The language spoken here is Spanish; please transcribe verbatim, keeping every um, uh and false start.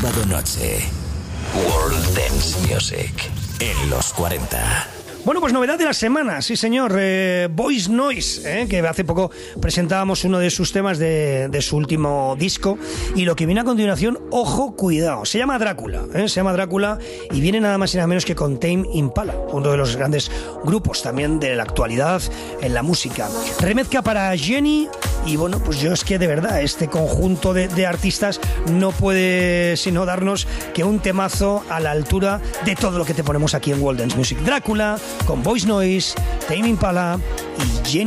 Sábado noche. World Dance Music en los cuarenta. Bueno, pues novedad de la semana, sí señor, eh, Voice Noise, eh, que hace poco presentábamos uno de sus temas de, de su último disco, y lo que viene a continuación, ojo, cuidado, se llama Drácula, eh, se llama Drácula y viene nada más y nada menos que con Tame Impala, uno de los grandes grupos también de la actualidad en la música. Remezcla para Jenny, y bueno, pues yo es que de verdad este conjunto de, de artistas no puede sino darnos que un temazo a la altura de todo lo que te ponemos aquí en World Dance Music. Drácula con Voice Noise, Tame Impala y Jenny.